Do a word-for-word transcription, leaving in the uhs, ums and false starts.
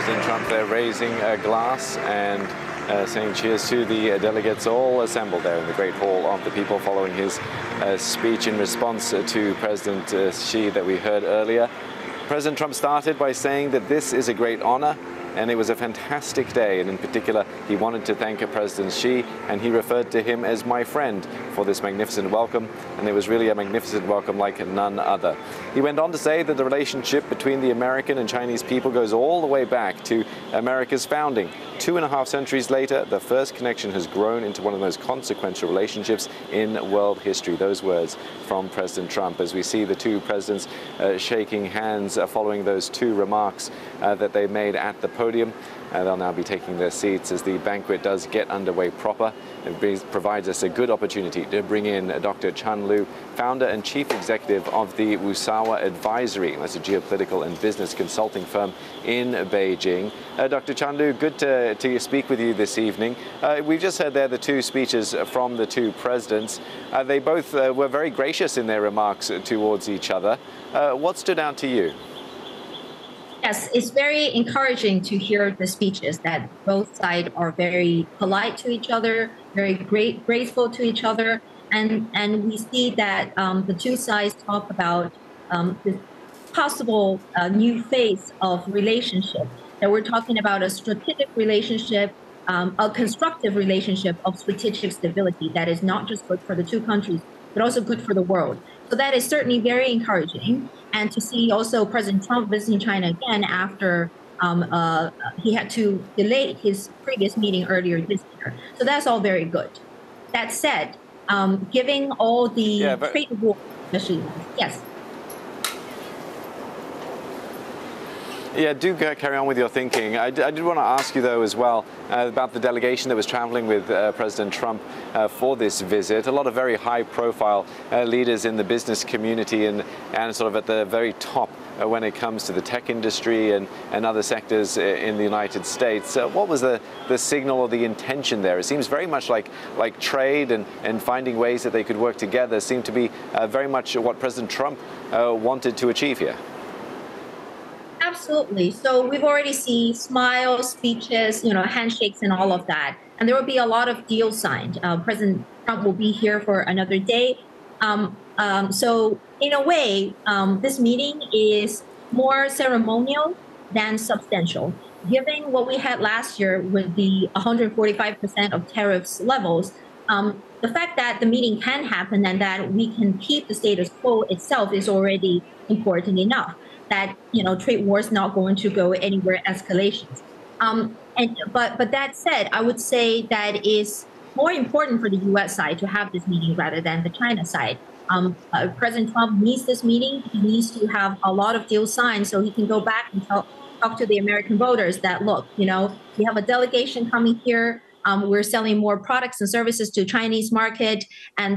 President Trump there raising a glass and uh, saying cheers to the uh, delegates all assembled there in the Great Hall of the People following his uh, speech in response to President uh, Xi that we heard earlier. President Trump started by saying that this is a great honor and it was a fantastic day, and in particular he wanted to thank President Xi, and he referred to him as my friend for this magnificent welcome, and it was really a magnificent welcome like none other. He went on to say that the relationship between the American and Chinese people goes all the way back to America's founding. Two and a half centuries later, the first connection has grown into one of the most consequential relationships in world history. Those words from President Trump as we see the two presidents uh, shaking hands uh, following those two remarks uh, that they made at the podium. Uh, they'll now be taking their seats as the banquet does get underway proper. It brings, provides us a good opportunity to bring in Doctor Chan Lu, founder and chief executive of the Wusawa Advisory. That's a geopolitical and business consulting firm in Beijing. Uh, Doctor Chan Lu, good to, to speak with you this evening. Uh, we've just heard there the two speeches from the two presidents. Uh, they both uh, were very gracious in their remarks towards each other. Uh, what stood out to you? Yes, it's very encouraging to hear the speeches that both sides are very polite to each other, very great, grateful to each other. And, and we see that um, the two sides talk about um, the possible uh, new phase of relationship, that we're talking about a strategic relationship, um, a constructive relationship of strategic stability that is not just good for the two countries, but also good for the world. So that is certainly very encouraging. And to see also President Trump visiting China again after um, uh, he had to delay his previous meeting earlier this year. So that's all very good. That said, um, giving all the yeah, but trade rules, especially, yes. Yeah, do carry on with your thinking. I, I did want to ask you, though, as well, uh, about the delegation that was traveling with uh, President Trump uh, for this visit. A lot of very high-profile uh, leaders in the business community and, and sort of at the very top uh, when it comes to the tech industry and, and other sectors in the United States. Uh, what was the, the signal or the intention there? It seems very much like, like trade and, and finding ways that they could work together seemed to be uh, very much what President Trump uh, wanted to achieve here. Absolutely. So we've already seen smiles, speeches, you know, handshakes and all of that. And there will be a lot of deals signed. Uh, President Trump will be here for another day. Um, um, so in a way, um, this meeting is more ceremonial than substantial. Given what we had last year with the one hundred forty-five percent of tariffs levels, um, the fact that the meeting can happen and that we can keep the status quo itself is already important enough. That, you know, trade war is not going to go anywhere, escalations. Um, and but but that said, I would say that it is more important for the U S side to have this meeting rather than the China side. Um, uh, President Trump needs this meeting. He needs to have a lot of deals signed so he can go back and tell, talk to the American voters that, look, you know, we have a delegation coming here. Um, we're selling more products and services to Chinese market, and